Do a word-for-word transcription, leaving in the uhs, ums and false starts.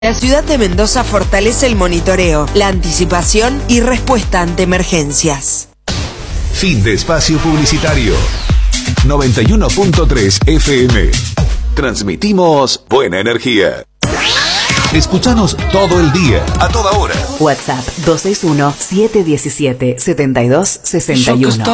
La ciudad de Mendoza fortalece el monitoreo, la anticipación y respuesta ante emergencias. Fin de espacio publicitario. noventa y uno punto tres F M. Transmitimos buena energía. Escúchanos todo el día, a toda hora. WhatsApp dos seis uno, siete uno siete, siete dos seis uno.